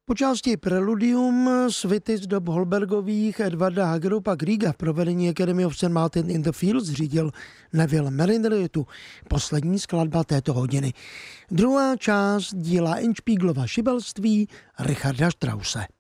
Po části Preludium svity z dob Holbergových Edvarda Hagerupa Grieга v provedení Academy of St. Martin in the Fields řídil Neville Marriner, je tu poslední skladba této hodiny. Druhá část díla Endspieglova šibelství Richarda Strausse.